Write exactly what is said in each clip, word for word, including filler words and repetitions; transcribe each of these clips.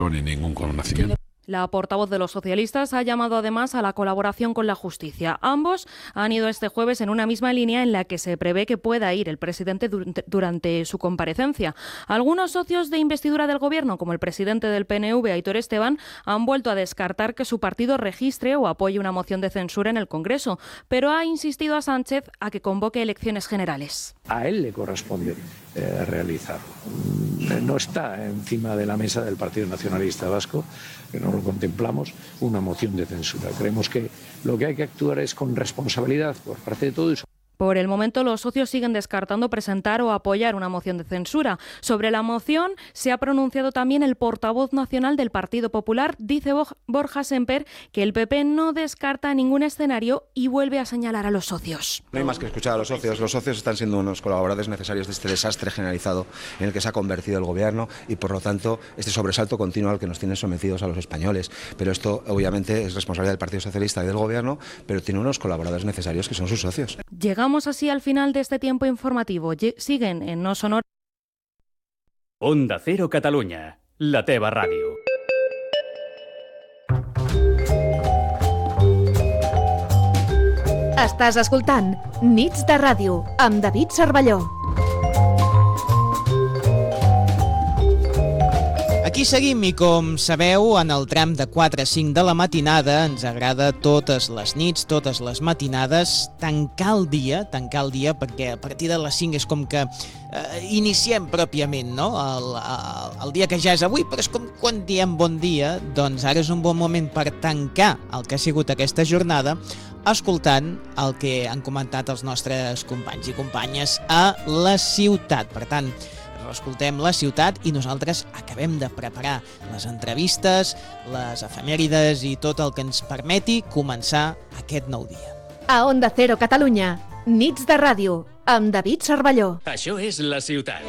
Ni ningún conocimiento. La portavoz de los socialistas ha llamado además a la colaboración con la justicia. Ambos han ido este jueves en una misma línea en la que se prevé que pueda ir el presidente durante su comparecencia. Algunos socios de investidura del gobierno, como el presidente del P N V, Aitor Esteban, han vuelto a descartar que su partido registre o apoye una moción de censura en el Congreso, pero ha insistido a Sánchez a que convoque elecciones generales. A él le corresponde eh, realizarlo. No está encima de la mesa del Partido Nacionalista Vasco, que no lo contemplamos, una moción de censura. Creemos que lo que hay que actuar es con responsabilidad por parte de todos. Por el momento, los socios siguen descartando presentar o apoyar una moción de censura. Sobre la moción se ha pronunciado también el portavoz nacional del Partido Popular. Dice Borja Semper que el P P no descarta ningún escenario y vuelve a señalar a los socios. No hay más que escuchar a los socios. Los socios están siendo unos colaboradores necesarios de este desastre generalizado en el que se ha convertido el gobierno y, por lo tanto, este sobresalto continuo al que nos tienen sometidos a los españoles. Pero esto, obviamente, es responsabilidad del Partido Socialista y del gobierno, pero tiene unos colaboradores necesarios que son sus socios. Llegamos así al final de este tiempo informativo. Siguen en No Sonora. Onda Cero Catalunya, la teva ràdio. Estàs escoltant Nits de Ràdio amb David Cervelló. Aquí seguim i, com sabeu, en el tram de quatre a cinc de la matinada ens agrada totes les nits, totes les matinades, tancar el dia, tancar el dia perquè a partir de les cinc és com que eh, iniciem pròpiament, no? El, el, el dia que ja és avui, però és com quan diem bon dia, doncs ara és un bon moment per tancar el que ha sigut aquesta jornada escoltant el que han comentat els nostres companys i companyes a la ciutat. Per tant, escoltem la ciutat i nosaltres acabem de preparar les entrevistes, les efemèrides i tot el que ens permeti començar aquest nou dia. A Onda Cero Catalunya, Nits de Ràdio, amb David Cervelló. Això és la ciutat.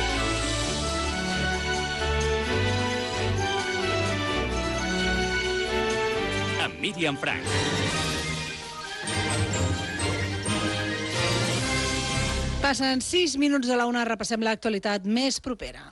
Amb Míriam Frank. Passen sis minuts de la una, repassem l'actualitat més propera.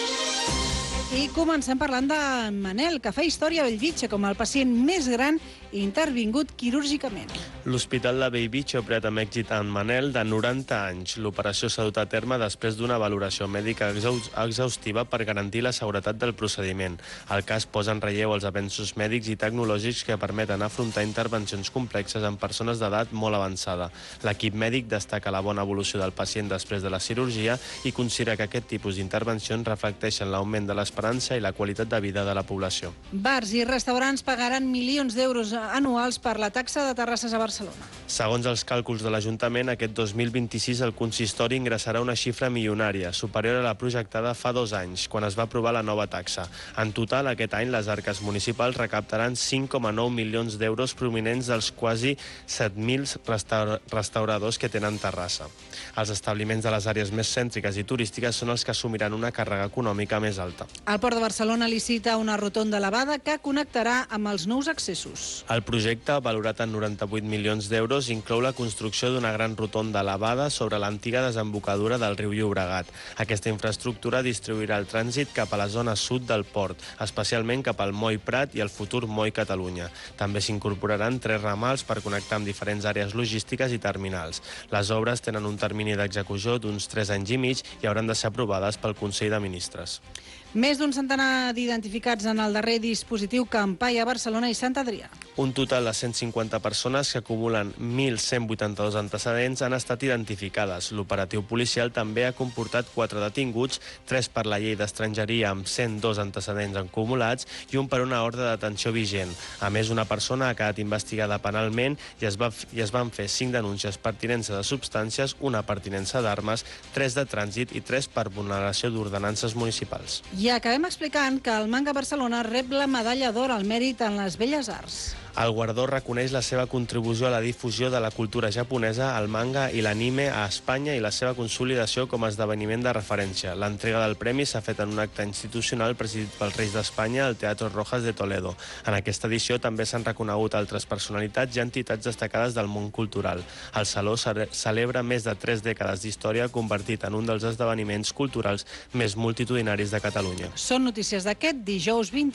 I comencem parlant de Manel, que fa història a Bellvitge com el pacient més gran intervingut quirúrgicament. L'Hospital de Bellvitge ha operat amb èxit en Manel, de noranta anys. L'operació s'ha dut a terme després d'una valoració mèdica exhaustiva per garantir la seguretat del procediment. El cas posa en relleu els avenços mèdics i tecnològics que permeten afrontar intervencions complexes en persones d'edat molt avançada. L'equip mèdic destaca la bona evolució del pacient després de la cirurgia i considera que aquest tipus d'intervencions reflecteixen l'augment de l'esperança i la qualitat de vida de la població. Bars i restaurants pagaran milions d'euros anuals per la taxa de terrasses a Barcelona. Segons els càlculs de l'Ajuntament, aquest dos mil vint-i-sis el consistori ingressarà una xifra milionària, superior a la projectada fa dos anys, quan es va aprovar la nova taxa. En total, aquest any, les arques municipals recaptaran cinc coma nou milions d'euros provinents dels quasi set mil restaura restauradors que tenen terrassa. Els establiments de les àrees més cèntriques i turístiques són els que assumiran una càrrega econòmica més alta. El Port de Barcelona licita una rotonda elevada que connectarà amb els nous accessos. El projecte, valorat en noranta-vuit milions d'euros, inclou la construcció d'una gran rotonda elevada sobre l'antiga desembocadura del riu Llobregat. Aquesta infraestructura distribuirà el trànsit cap a la zona sud del port, especialment cap al Moll Prat i el futur Moll Catalunya. També s'incorporaran tres ramals per connectar amb diferents àrees logístiques i terminals. Les obres tenen un termini d'execució d'uns tres anys i mig i hauran de ser aprovades pel Consell de Ministres. Més d'un centenar d'identificats en el darrer dispositiu Campai a Barcelona i Sant Adrià. Un total de cent cinquanta persones que acumulen mil cent vuitanta-dos antecedents han estat identificades. L'operatiu policial també ha comportat quatre detinguts, tres per la llei d'estrangeria amb cent dos antecedents acumulats i un per una ordre de detenció vigent. A més, una persona ha quedat investigada penalment i es, va, i es van fer cinc denúncies per tinença de substàncies, una per tinença d'armes, tres de trànsit i tres per vulneració d'ordenances municipals. I acabem explicant que el Manga Barcelona rep la medalla d'or al mèrit en les Belles Arts. El guardó reconeix la seva contribució a la difusió de la cultura japonesa, el manga i l'anime a Espanya i la seva consolidació com a esdeveniment de referència. L'entrega del premi s'ha fet en un acte institucional presidit pels Reis d'Espanya al Teatro Rojas de Toledo. En aquesta edició també s'han reconegut altres personalitats i entitats destacades del món cultural. El Saló celebra més de tres dècades d'història, convertit en un dels esdeveniments culturals més multitudinaris de Catalunya. Són notícies d'aquest dijous vint